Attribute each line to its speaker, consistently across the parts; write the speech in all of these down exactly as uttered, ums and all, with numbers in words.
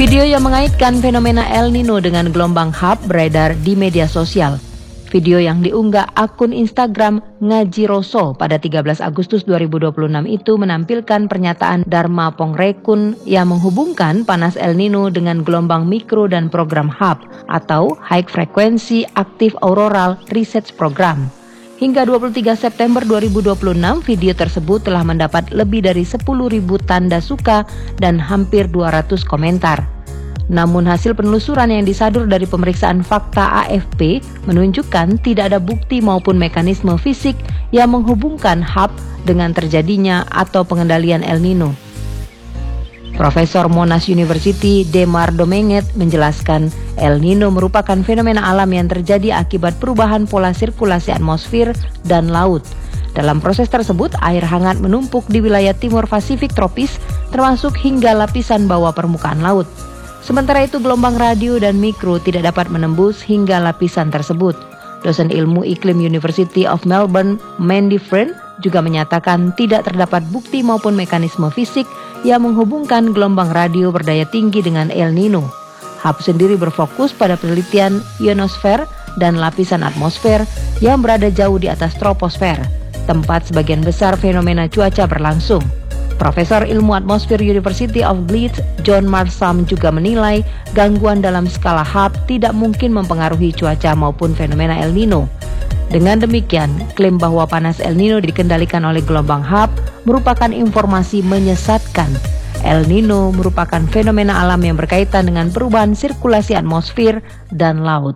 Speaker 1: Video yang mengaitkan fenomena El Nino dengan gelombang H A P beredar di media sosial. Video yang diunggah akun Instagram Ngaji Roso pada tiga belas Agustus dua ribu dua puluh enam itu menampilkan pernyataan Dharma Pongrekun yang menghubungkan panas El Nino dengan gelombang mikro dan program H A P atau High Frequency Active Auroral Research Program. Hingga dua puluh tiga September dua ribu dua puluh enam, video tersebut telah mendapat lebih dari sepuluh ribu tanda suka dan hampir dua ratus komentar. Namun hasil penelusuran yang disadur dari pemeriksaan fakta A F P menunjukkan tidak ada bukti maupun mekanisme fisik yang menghubungkan H A P dengan terjadinya atau pengendalian El Nino. Profesor Monash University Demar Domenget menjelaskan El Nino merupakan fenomena alam yang terjadi akibat perubahan pola sirkulasi atmosfer dan laut. Dalam proses tersebut, air hangat menumpuk di wilayah timur Pasifik tropis termasuk hingga lapisan bawah permukaan laut. Sementara itu gelombang radio dan mikro tidak dapat menembus hingga lapisan tersebut. Dosen ilmu iklim University of Melbourne, Mandy Friend, juga menyatakan tidak terdapat bukti maupun mekanisme fisik yang menghubungkan gelombang radio berdaya tinggi dengan El Nino. H A P sendiri berfokus pada penelitian ionosfer dan lapisan atmosfer yang berada jauh di atas troposfer, tempat sebagian besar fenomena cuaca berlangsung. Profesor Ilmu Atmosfer University of Leeds, John Marsam juga menilai gangguan dalam skala H A P tidak mungkin mempengaruhi cuaca maupun fenomena El Nino. Dengan demikian, klaim bahwa panas El Nino dikendalikan oleh gelombang H A P merupakan informasi menyesatkan. El Nino merupakan fenomena alam yang berkaitan dengan perubahan sirkulasi atmosfer dan laut.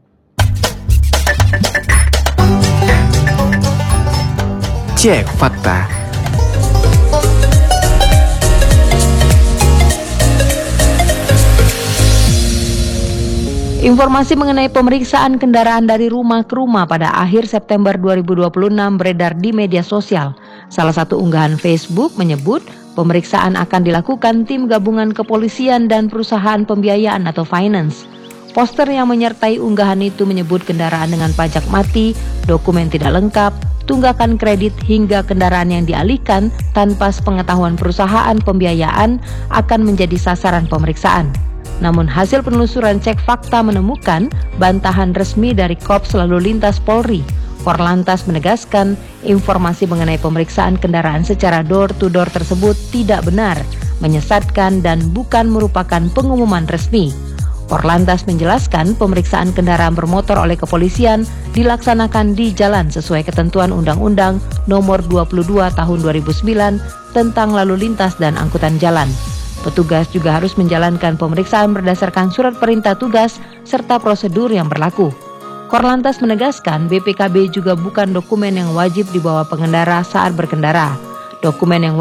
Speaker 2: Cek fakta.
Speaker 1: Informasi mengenai pemeriksaan kendaraan dari rumah ke rumah pada akhir September dua ribu dua puluh enam beredar di media sosial. Salah satu unggahan Facebook menyebut pemeriksaan akan dilakukan tim gabungan kepolisian dan perusahaan pembiayaan atau finance. Poster yang menyertai unggahan itu menyebut kendaraan dengan pajak mati, dokumen tidak lengkap, tunggakan kredit hingga kendaraan yang dialihkan tanpa sepengetahuan perusahaan pembiayaan akan menjadi sasaran pemeriksaan. Namun hasil penelusuran cek fakta menemukan bantahan resmi dari Korps Lalu Lintas Polri. Korlantas menegaskan informasi mengenai pemeriksaan kendaraan secara door-to-door tersebut tidak benar, menyesatkan dan bukan merupakan pengumuman resmi. Korlantas menjelaskan pemeriksaan kendaraan bermotor oleh kepolisian dilaksanakan di jalan sesuai ketentuan Undang-Undang Nomor dua puluh dua Tahun dua ribu sembilan tentang lalu lintas dan angkutan jalan. Petugas juga harus menjalankan pemeriksaan berdasarkan surat perintah tugas serta prosedur yang berlaku. Korlantas menegaskan B P K B juga bukan dokumen yang wajib dibawa pengendara saat berkendara. Dokumen yang